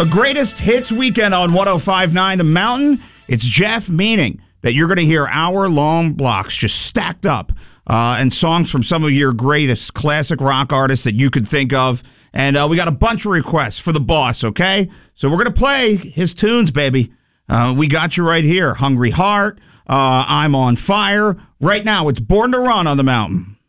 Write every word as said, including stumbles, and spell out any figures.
A greatest hits weekend on one oh five point nine The Mountain. It's Jeff, meaning that you're going to hear hour-long blocks just stacked up uh, and songs from some of your greatest classic rock artists that you could think of. And uh, we got a bunch of requests for the boss, okay? So we're going to play his tunes, baby. Uh, we got you right here. Hungry Heart, uh, I'm on Fire. Right now, it's Born to Run on the Mountain.